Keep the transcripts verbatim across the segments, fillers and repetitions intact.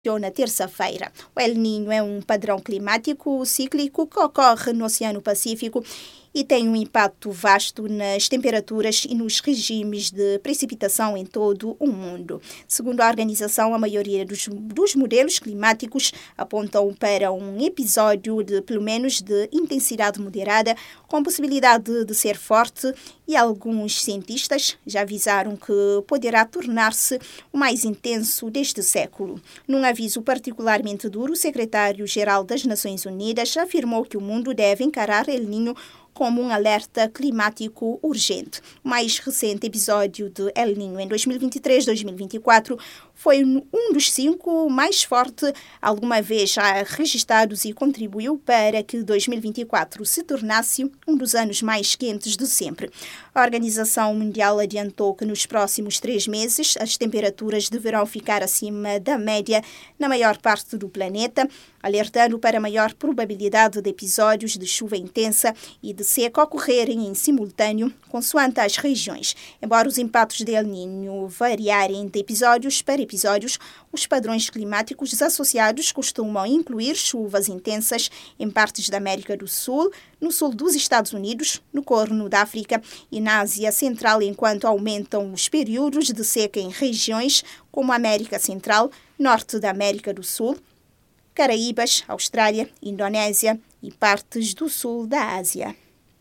na terça-feira. O El Niño é um padrão climático cíclico que ocorre no Oceano Pacífico e tem um impacto vasto nas temperaturas e nos regimes de precipitação em todo o mundo. Segundo a organização, a maioria dos, dos modelos climáticos apontam para um episódio de, pelo menos, de intensidade moderada, com possibilidade de ser forte, e alguns cientistas já avisaram que poderá tornar-se o mais intenso deste século. Num aviso particularmente duro, o secretário-geral das Nações Unidas afirmou que o mundo deve encarar El Niño como um alerta climático urgente. O mais recente episódio de El Niño em dois mil e vinte e três dois mil e vinte e quatro foi um dos cinco mais fortes alguma vez já registrados e contribuiu para que dois mil e vinte e quatro se tornasse um dos anos mais quentes de sempre. A Organização Mundial adiantou que nos próximos três meses as temperaturas deverão ficar acima da média na maior parte do planeta, alertando para a maior probabilidade de episódios de chuva intensa e de seca ocorrerem em simultâneo, consoante as regiões. Embora os impactos de El Niño variarem de episódios para episódios, os padrões climáticos associados costumam incluir chuvas intensas em partes da América do Sul, no sul dos Estados Unidos, no Corno da África e na Ásia Central, enquanto aumentam os períodos de seca em regiões como a América Central, norte da América do Sul, Caraíbas, Austrália, Indonésia e partes do sul da Ásia.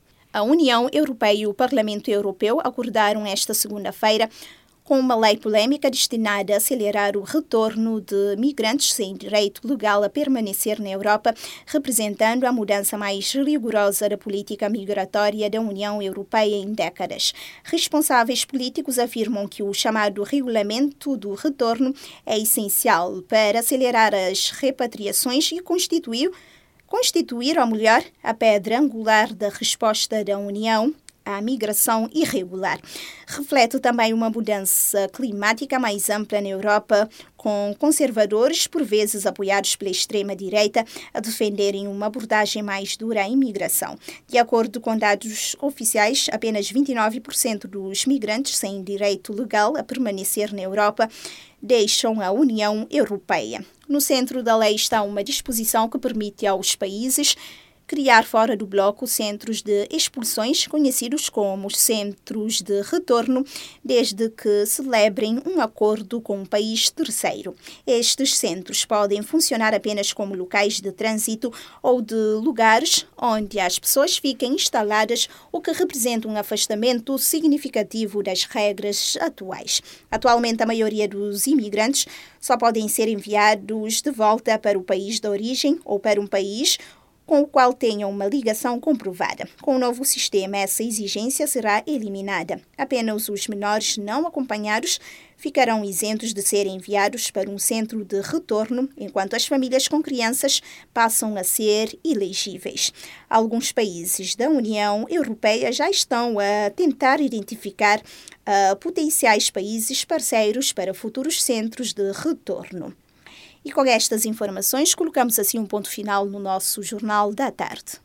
A União Europeia e o Parlamento Europeu acordaram esta segunda-feira com uma lei polêmica destinada a acelerar o retorno de migrantes sem direito legal a permanecer na Europa, representando a mudança mais rigorosa da política migratória da União Europeia em décadas. Responsáveis políticos afirmam que o chamado regulamento do retorno é essencial para acelerar as repatriações e constituir, constituir, ou melhor, a pedra angular da resposta da União à migração irregular. Reflete também uma mudança climática mais ampla na Europa, com conservadores, por vezes apoiados pela extrema-direita, a defenderem uma abordagem mais dura à imigração. De acordo com dados oficiais, apenas vinte e nove por cento dos migrantes sem direito legal a permanecer na Europa deixam a União Europeia. No centro da lei está uma disposição que permite aos países criar fora do bloco centros de expulsões, conhecidos como centros de retorno, desde que celebrem um acordo com um país terceiro. Estes centros podem funcionar apenas como locais de trânsito ou de lugares onde as pessoas fiquem instaladas, o que representa um afastamento significativo das regras atuais. Atualmente, a maioria dos imigrantes só podem ser enviados de volta para o país de origem ou para um país com o qual tenham uma ligação comprovada. Com o novo sistema, essa exigência será eliminada. Apenas os menores não acompanhados ficarão isentos de serem enviados para um centro de retorno, enquanto as famílias com crianças passam a ser elegíveis. Alguns países da União Europeia já estão a tentar identificar uh, potenciais países parceiros para futuros centros de retorno. E com estas informações, colocamos assim um ponto final no nosso Jornal da Tarde.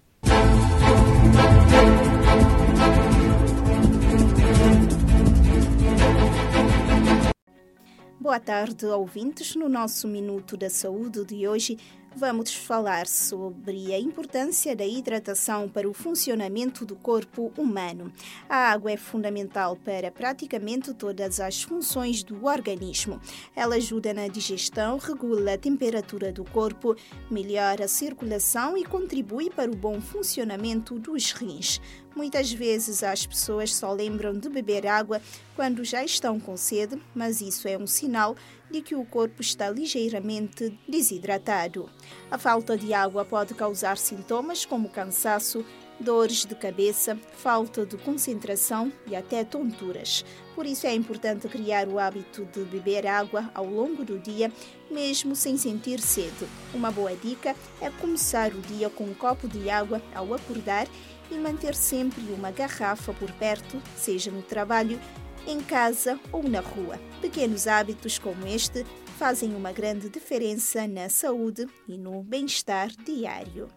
Boa tarde, ouvintes. No nosso Minuto da Saúde de hoje, vamos falar sobre a importância da hidratação para o funcionamento do corpo humano. A água é fundamental para praticamente todas as funções do organismo. Ela ajuda na digestão, regula a temperatura do corpo, melhora a circulação e contribui para o bom funcionamento dos rins. Muitas vezes as pessoas só lembram de beber água quando já estão com sede, mas isso é um sinal de que o corpo está ligeiramente desidratado. A falta de água pode causar sintomas como cansaço, dores de cabeça, falta de concentração e até tonturas. Por isso é importante criar o hábito de beber água ao longo do dia, mesmo sem sentir sede. Uma boa dica é começar o dia com um copo de água ao acordar e manter sempre uma garrafa por perto, seja no trabalho, em casa ou na rua. Pequenos hábitos como este fazem uma grande diferença na saúde e no bem-estar diário.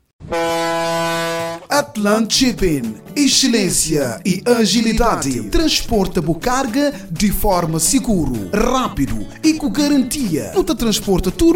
Atlant Shipping, excelência e agilidade. Transporta a carga de forma segura, rápido e com garantia. Não te transporta tudo